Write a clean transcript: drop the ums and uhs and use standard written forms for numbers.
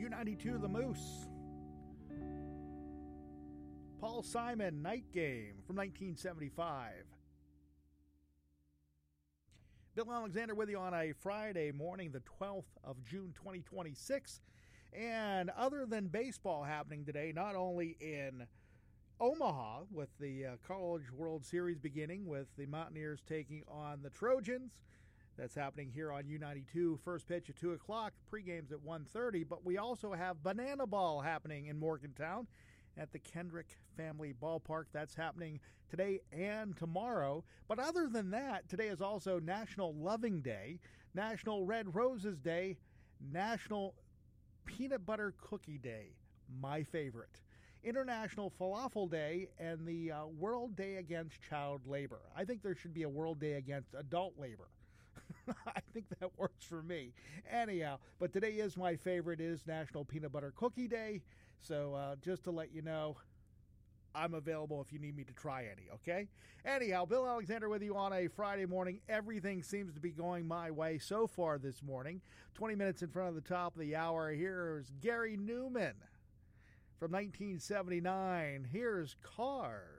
U92 The Moose. Paul Simon, Night Game from 1975. Bill Alexander with you on a Friday morning, the 12th of June, 2026. And other than baseball happening today, not only in Omaha with the College World Series beginning with the Mountaineers taking on the Trojans. That's happening here on U92. First pitch at 2 o'clock, pregame's at 1:30. But we also have Banana Ball happening in Morgantown at the Kendrick Family Ballpark. That's happening today and tomorrow. But other than that, today is also National Loving Day, National Red Roses Day, National Peanut Butter Cookie Day, my favorite, International Falafel Day, and the World Day Against Child Labor. I think there should be a World Day Against Adult Labor. I think that works for me. Anyhow, but today is my favorite, is National Peanut Butter Cookie Day. So just to let you know, I'm available if you need me to try any, okay? Anyhow, Bill Alexander with you on a Friday morning. Everything seems to be going my way so far this morning. 20 minutes in front of the top of the hour. Here's Gary Newman from 1979. Here's Cars.